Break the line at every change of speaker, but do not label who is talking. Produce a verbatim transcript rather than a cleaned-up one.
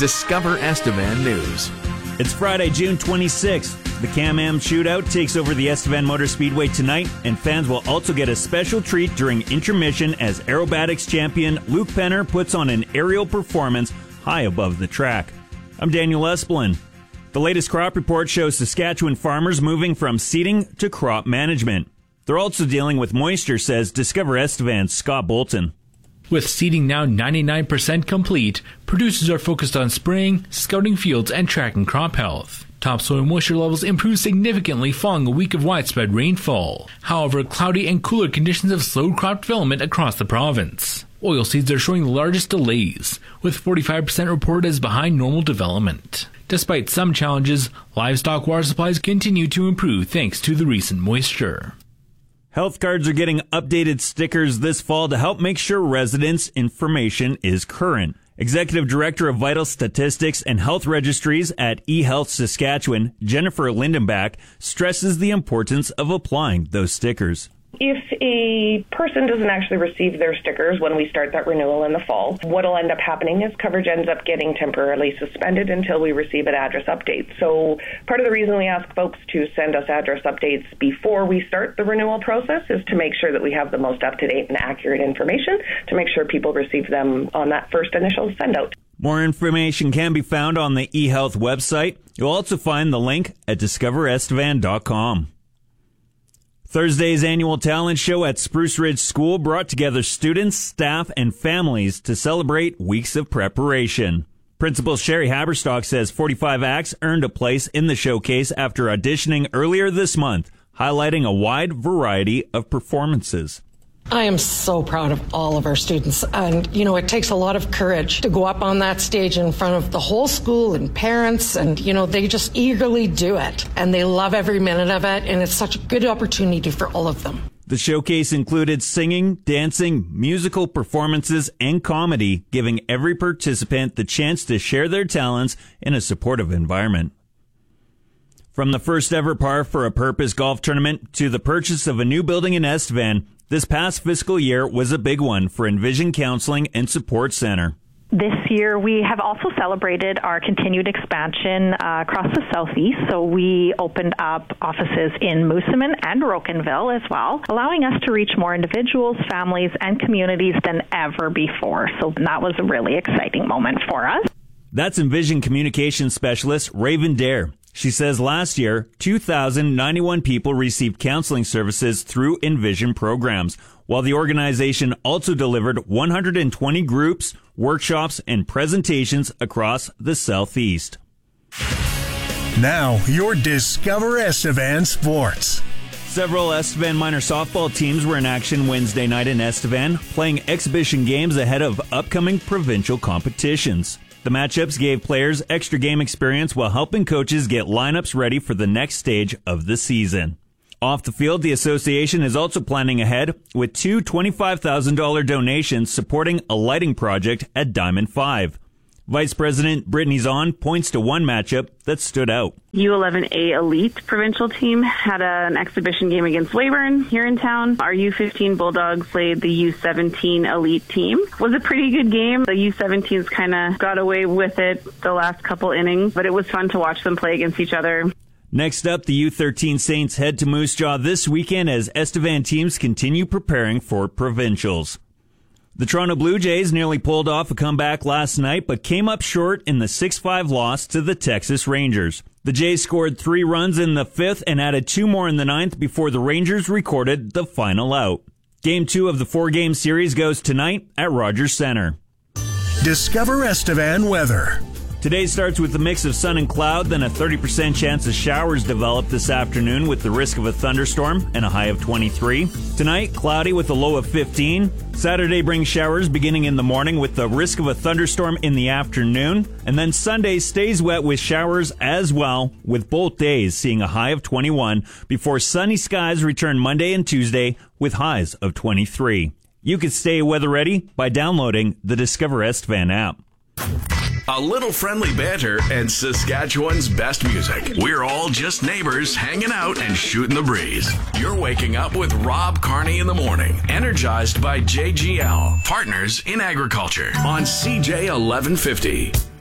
Discover Estevan News.
It's Friday, June twenty-sixth. The Can-Am Shootout takes over the Estevan Motor Speedway tonight, and fans will also get a special treat during intermission as aerobatics champion Luke Penner puts on an aerial performance high above the track. I'm Daniel Esplin. The latest crop report shows Saskatchewan farmers moving from seeding to crop management. They're also dealing with moisture, says Discover Estevan's Scott Bolton.
With seeding now ninety-nine percent complete, producers are focused on spraying, scouting fields, and tracking crop health. Topsoil moisture levels improved significantly following a week of widespread rainfall. However, cloudy and cooler conditions have slowed crop development across the province. Oilseeds are showing the largest delays, with forty-five percent reported as behind normal development. Despite some challenges, livestock water supplies continue to improve thanks to the recent moisture.
Health cards are getting updated stickers this fall to help make sure residents' information is current. Executive Director of Vital Statistics and Health Registries at eHealth Saskatchewan, Jennifer Lindenbach, stresses the importance of applying those stickers.
If a person doesn't actually receive their stickers when we start that renewal in the fall, what will end up happening is coverage ends up getting temporarily suspended until we receive an address update. So part of the reason we ask folks to send us address updates before we start the renewal process is to make sure that we have the most up-to-date and accurate information to make sure people receive them on that first initial send-out.
More information can be found on the eHealth website. You'll also find the link at discover estevan dot com. Thursday's annual talent show at Spruce Ridge School brought together students, staff, and families to celebrate weeks of preparation. Principal Sherry Haberstock says forty-five acts earned a place in the showcase after auditioning earlier this month, highlighting a wide variety of performances.
I am so proud of all of our students. And, you know, it takes a lot of courage to go up on that stage in front of the whole school and parents. And, you know, they just eagerly do it. And they love every minute of it. And it's such a good opportunity for all of them.
The showcase included singing, dancing, musical performances, and comedy, giving every participant the chance to share their talents in a supportive environment. From the first ever Par for a Purpose golf tournament to the purchase of a new building in Estevan, this past fiscal year was a big one for Envision Counseling and Support Center.
This year, we have also celebrated our continued expansion uh, across the southeast. So we opened up offices in Moosomin and Rocanville as well, allowing us to reach more individuals, families, and communities than ever before. So that was a really exciting moment for us.
That's Envision Communications Specialist Raven Dare. She says last year, two thousand ninety-one people received counseling services through Envision programs, while the organization also delivered one hundred twenty groups, workshops, and presentations across the Southeast.
Now, your Discover Estevan Sports.
Several Estevan minor softball teams were in action Wednesday night in Estevan, playing exhibition games ahead of upcoming provincial competitions. The matchups gave players extra game experience while helping coaches get lineups ready for the next stage of the season. Off the field, the association is also planning ahead with two twenty-five thousand dollars donations supporting a lighting project at Diamond five. Vice President Brittany Zahn points to one matchup that stood out.
U eleven A Elite provincial team had a, an exhibition game against Weyburn here in town. Our U fifteen Bulldogs played the U seventeen Elite team. It was a pretty good game. The U seventeens kind of got away with it the last couple innings, but it was fun to watch them play against each other.
Next up, the U thirteen Saints head to Moose Jaw this weekend as Estevan teams continue preparing for provincials. The Toronto Blue Jays nearly pulled off a comeback last night, but came up short in the six five loss to the Texas Rangers. The Jays scored three runs in the fifth and added two more in the ninth before the Rangers recorded the final out. Game two of the four-game series goes tonight at Rogers Centre.
Discover Estevan weather.
Today starts with a mix of sun and cloud, then a thirty percent chance of showers develop this afternoon with the risk of a thunderstorm and a high of twenty-three. Tonight, cloudy with a low of fifteen. Saturday brings showers beginning in the morning with the risk of a thunderstorm in the afternoon. And then Sunday stays wet with showers as well, with both days seeing a high of twenty-one before sunny skies return Monday and Tuesday with highs of twenty-three. You can stay weather ready by downloading the Discover Estevan app.
A little friendly banter and Saskatchewan's best music. We're all just neighbors hanging out and shooting the breeze. You're waking up with Rob Carney in the morning, energized by J G L, partners in agriculture, on C J eleven fifty.